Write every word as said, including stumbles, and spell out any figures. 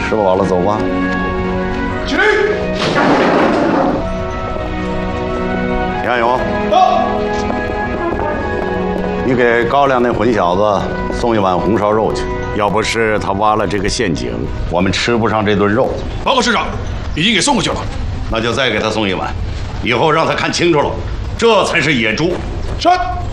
吃饱了走吧。 起！ 田勇， 到。 你给高粱那混小子送一碗红烧肉去。要不是他挖了这个陷阱，我们吃不上这顿肉。 报告师长，已经给送过去了。 那就再给他送一碗，以后让他看清楚了，这才是野猪。 是。